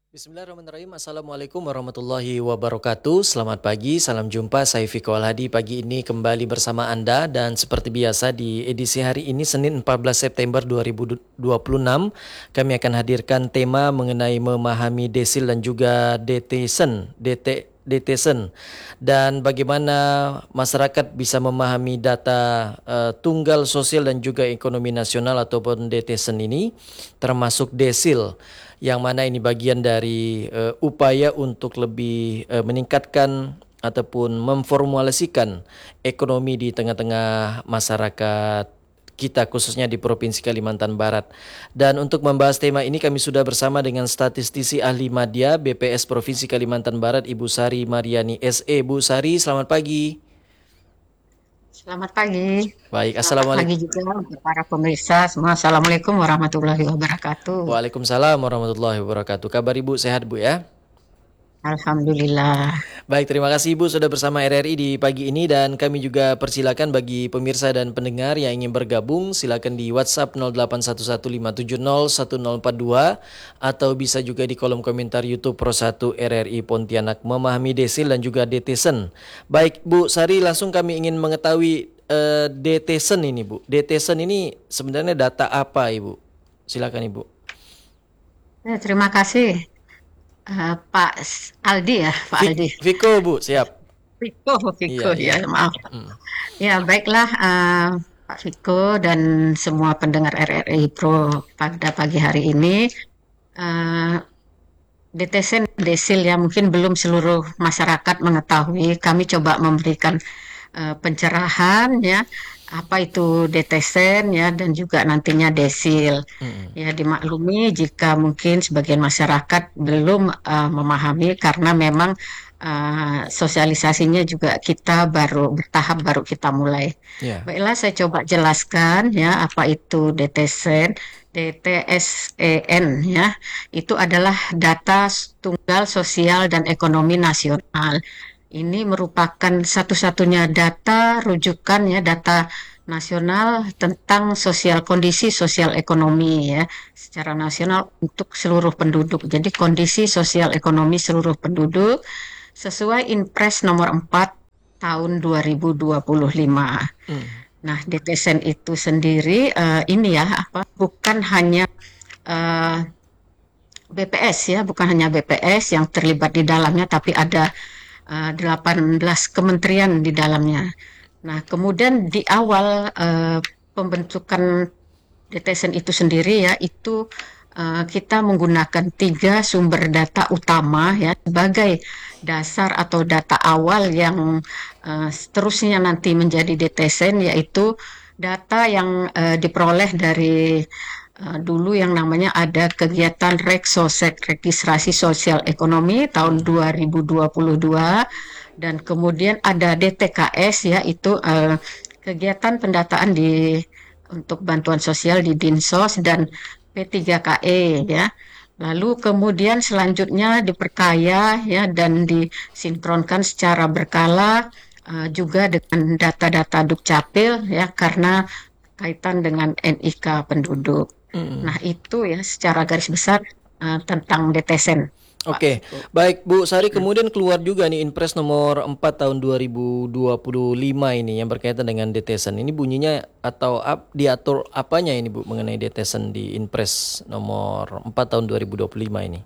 Bismillahirrahmanirrahim. Assalamualaikum warahmatullahi wabarakatuh. Selamat pagi, salam jumpa. Saya Viko Alhadi. Pagi ini kembali bersama Anda dan seperti biasa di edisi hari ini Senin 14 September 2026 kami akan hadirkan tema mengenai memahami desil dan juga DTsen dan bagaimana masyarakat bisa memahami data tunggal sosial dan juga ekonomi nasional ataupun DTsen ini termasuk desil yang mana ini bagian dari upaya untuk lebih meningkatkan ataupun memformulasikan ekonomi di tengah-tengah masyarakat kita khususnya di Provinsi Kalimantan Barat. Dan untuk membahas tema ini kami sudah bersama dengan statistisi ahli madya BPS Provinsi Kalimantan Barat Ibu Sari Mariani SE. Bu Sari, selamat pagi. Selamat pagi. Baik, Selamat pagi Assalamualaikum. juga untuk para pemirsa semua. Assalamualaikum warahmatullahi wabarakatuh. Waalaikumsalam warahmatullahi wabarakatuh. Kabar Ibu sehat Bu ya? Alhamdulillah. Baik, terima kasih Ibu sudah bersama RRI di pagi ini dan kami juga persilakan bagi pemirsa dan pendengar yang ingin bergabung silakan di WhatsApp 081157010042 atau bisa juga di kolom komentar YouTube Pro 1 RRI Pontianak memahami desil dan juga DTsen. Baik Bu Sari, langsung kami ingin mengetahui DTsen ini Bu. DTsen ini sebenarnya data apa Ibu? Silakan Ibu. Terima kasih Pak Aldi ya, Pak Aldi. Viko Bu, siap. Viko, Iya, Viko iya. ya, maaf. Ya, baiklah Pak Viko dan semua pendengar RRI Pro pada pagi hari ini. eh, DTC Desil ya mungkin belum seluruh masyarakat mengetahui. Kami coba memberikan pencerahan ya apa itu detesen ya dan juga nantinya desil. Mm-mm. Ya dimaklumi jika mungkin sebagian masyarakat belum memahami karena memang sosialisasinya juga kita baru bertahap baru kita mulai. Ya. Baiklah saya coba jelaskan ya apa itu detesen. DTSEN ya itu adalah data tunggal sosial dan ekonomi nasional. Ini merupakan satu-satunya data rujukan ya data nasional tentang sosial kondisi sosial ekonomi ya secara nasional untuk seluruh penduduk. Jadi kondisi sosial ekonomi seluruh penduduk sesuai Inpres nomor 4 tahun 2025. Mm. Nah, DTSEN itu sendiri ini ya apa bukan hanya eh, BPS ya, bukan hanya BPS yang terlibat di dalamnya tapi ada 18 kementerian di dalamnya. Nah, kemudian di awal pembentukan DTSN itu sendiri ya, itu kita menggunakan tiga sumber data utama ya sebagai dasar atau data awal yang seterusnya nanti menjadi DTSN yaitu data yang diperoleh dari dulu yang namanya ada kegiatan Reksosek Registrasi Sosial Ekonomi tahun 2022 dan kemudian ada DTKS ya itu kegiatan pendataan di untuk bantuan sosial di Dinsos dan P3KE ya. Lalu kemudian selanjutnya diperkaya ya dan disinkronkan secara berkala juga dengan data-data Dukcapil ya karena kaitan dengan NIK penduduk. Nah, Mm-mm. itu ya secara garis besar tentang DTSEN, Pak Oke, Viko. baik Bu Sari, kemudian keluar juga nih Inpres nomor 4 tahun 2025 ini yang berkaitan dengan DTesen. Ini bunyinya atau diatur apanya ini Bu mengenai DTesen di Inpres nomor 4 tahun 2025 ini?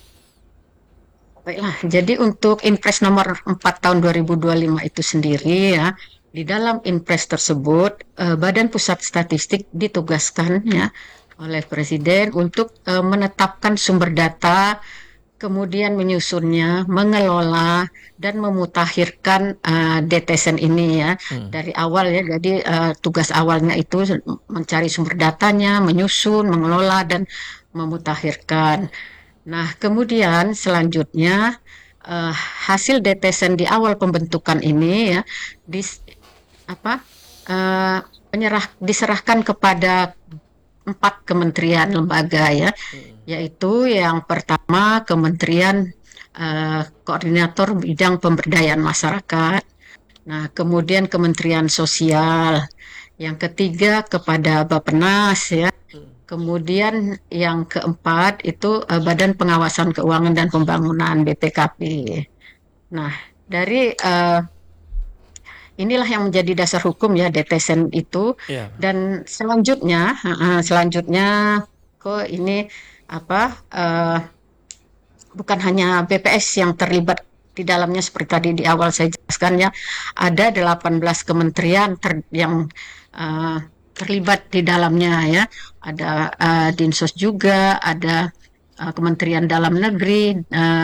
Baiklah, jadi untuk Inpres nomor 4 tahun 2025 itu sendiri ya, di dalam Inpres tersebut Badan Pusat Statistik ditugaskan ya oleh Presiden untuk menetapkan sumber data, kemudian menyusunnya, mengelola dan memutakhirkan DTSEN ini ya Hmm. dari awal ya. Jadi tugas awalnya itu mencari sumber datanya, menyusun, mengelola dan memutakhirkan. Nah, kemudian selanjutnya eh, hasil DTSEN di awal pembentukan ini ya dis, apa eh, diserahkan kepada 4 kementerian lembaga ya, yaitu yang pertama Kementerian Koordinator Bidang Pemberdayaan Masyarakat, nah kemudian Kementerian Sosial, yang ketiga kepada Bappenas ya, Kemudian yang keempat itu Badan Pengawasan Keuangan dan Pembangunan BPKP. Nah, dari inilah yang menjadi dasar hukum ya DTSEN itu. Ya. Dan selanjutnya ke ini apa bukan hanya BPS yang terlibat di dalamnya seperti tadi di awal saya jelaskan ya, ada 18 kementerian yang uh, terlibat di dalamnya ya. Ada Dinsos juga, ada Kementerian Dalam Negeri,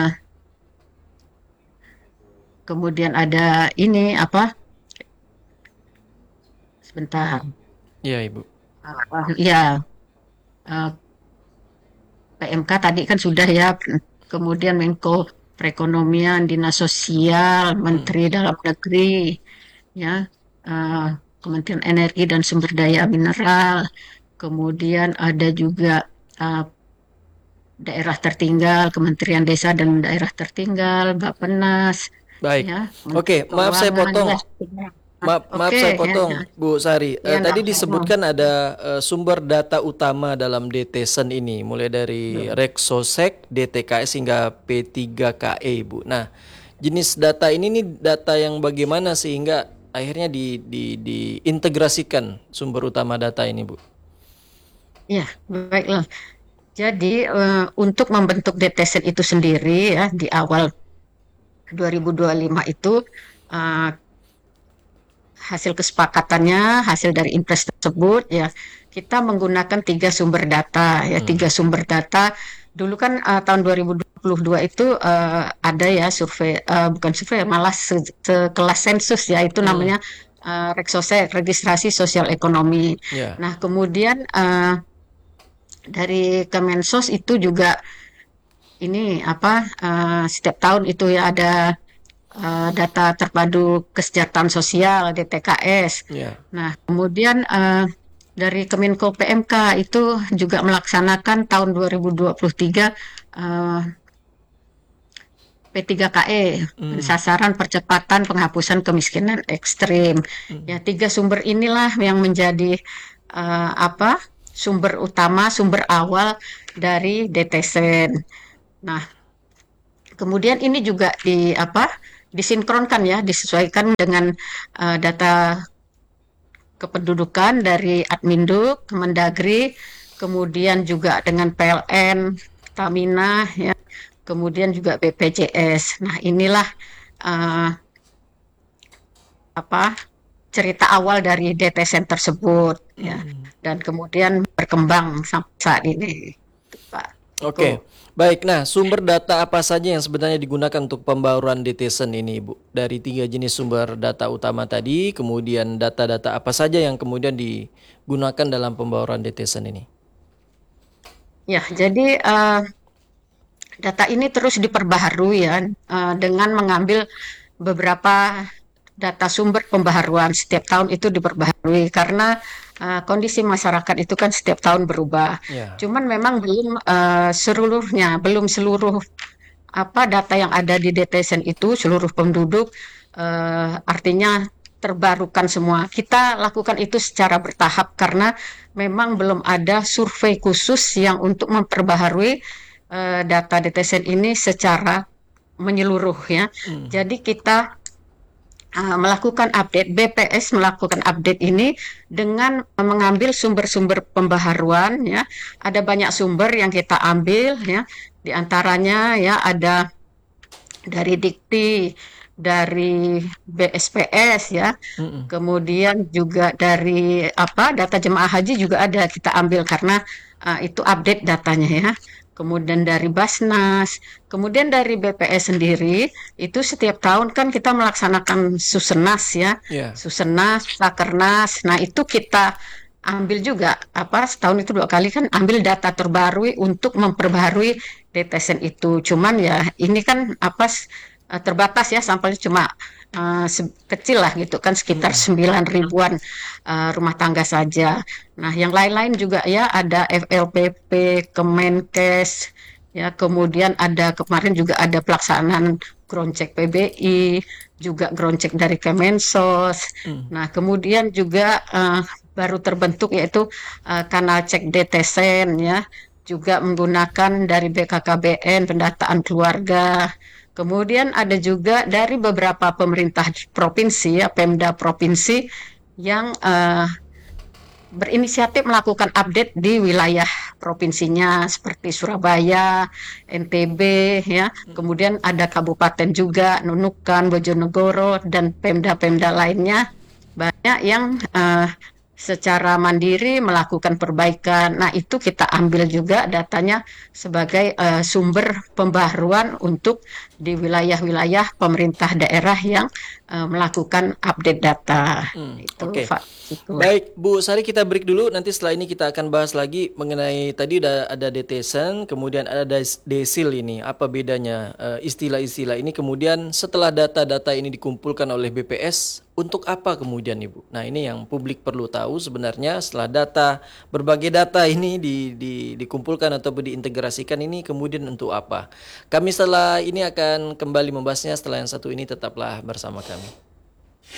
kemudian ada ini apa? Sebentar. Iya, Ibu. Ya, uh, PMK tadi kan sudah ya, kemudian Menko Perekonomian, Dinas Sosial, Menteri Dalam Negeri, ya, eh, Kementerian Energi dan Sumber Daya Mineral, kemudian ada juga eh, daerah tertinggal, Kementerian Desa dan Daerah Tertinggal, Bappenas, Baik. ya, Menteri Oke, maaf saya Keuangan, potong. ya. Maaf Oke, saya ya, potong, Bu Sari. ya, enggak Tadi apa-apa. disebutkan ada sumber data utama dalam DTSEN ini, mulai dari Reksosek, DTKS hingga P3KE, Bu. Nah, jenis data ini nih data yang bagaimana sehingga akhirnya diintegrasikan sumber utama data ini, Bu? Ya, baiklah. Jadi untuk membentuk DTSEN itu sendiri ya di awal 2025 itu eh, hasil kesepakatannya, hasil dari impres tersebut ya kita menggunakan 3 sumber data ya, 3 sumber data. Dulu kan tahun 2022 itu ada ya survei, bukan survei malah sekelas sensus ya, itu namanya Reksosek, Registrasi Sosial Ekonomi. Ya. Nah, kemudian dari Kemensos itu juga ini apa setiap tahun itu ya ada data terpadu kesejahteraan sosial DTKS. Ya. Nah, kemudian dari Kemenko PMK itu juga melaksanakan tahun 2023 P3KE, sasaran percepatan penghapusan kemiskinan ekstrim. Ya, 3 sumber inilah yang menjadi apa sumber utama, sumber awal dari DTSEN. Nah, kemudian ini juga disinkronkan ya, disesuaikan dengan data kependudukan dari Adminduk, Kemendagri, kemudian juga dengan PLN, Pertamina, ya, kemudian juga BPJS. Nah, inilah uh, cerita awal dari DTSEN tersebut, ya, dan kemudian berkembang sampai saat ini, Pak. Oke, baik. Nah, sumber data apa saja yang sebenarnya digunakan untuk pembaruan DTSEN ini, Bu? Dari 3 jenis sumber data utama tadi, kemudian data-data apa saja yang kemudian digunakan dalam pembaruan DTSEN ini? Ya, jadi data ini terus diperbaharui ya dengan mengambil beberapa data sumber pembaharuan setiap tahun itu diperbaharui karena kondisi masyarakat itu kan setiap tahun berubah. Ya. Cuman memang belum belum seluruh data yang ada di DTSEN itu seluruh penduduk artinya terbarukan semua. Kita lakukan itu secara bertahap karena memang belum ada survei khusus yang untuk memperbaharui data DTSEN ini secara menyeluruh ya. Jadi kita melakukan update, BPS melakukan update ini dengan mengambil sumber-sumber pembaharuan ya. Ada banyak sumber yang kita ambil ya. Di antaranya ya ada dari Dikti, dari BSPS ya. Kemudian juga dari data jemaah haji juga ada kita ambil karena itu update datanya ya. Kemudian dari Basnas, kemudian dari BPS sendiri, itu setiap tahun kan kita melaksanakan Susenas ya, Yeah. Susenas, Sakernas. Nah itu kita ambil juga setahun itu 2 kali kan ambil data terbaru untuk memperbaharui DTSEN itu. Cuman ya ini kan terbatas ya, sampelnya cuma kecil lah gitu kan, sekitar 9 ribuan rumah tangga saja. Nah, yang lain-lain juga ya ada FLPP, Kemenkes, ya kemudian ada kemarin juga ada pelaksanaan ground check PBI, juga ground check dari Kemensos. Nah, kemudian juga baru terbentuk, yaitu kanal cek DTSEN ya, juga menggunakan dari BKKBN pendataan keluarga. Kemudian ada juga dari beberapa pemerintah provinsi ya, Pemda provinsi yang berinisiatif melakukan update di wilayah provinsinya seperti Surabaya, NTB ya. Kemudian ada kabupaten juga, Nunukan, Bojonegoro dan Pemda-Pemda lainnya banyak yang secara mandiri melakukan perbaikan. Nah, itu kita ambil juga datanya sebagai sumber pembaharuan untuk di wilayah-wilayah pemerintah daerah yang melakukan update data. Itu, Oke. Pak. Itu. Baik, Bu Sari, kita break dulu. Nanti setelah ini kita akan bahas lagi mengenai tadi udah ada DTSEN, kemudian ada desil ini. Apa bedanya istilah-istilah ini? Kemudian setelah data-data ini dikumpulkan oleh BPS, untuk apa kemudian Ibu? Nah, ini yang publik perlu tahu sebenarnya setelah berbagai data ini dikumpulkan ataupun diintegrasikan ini kemudian untuk apa? Kami setelah ini akan kembali membahasnya. Setelah yang satu ini tetaplah bersama kami.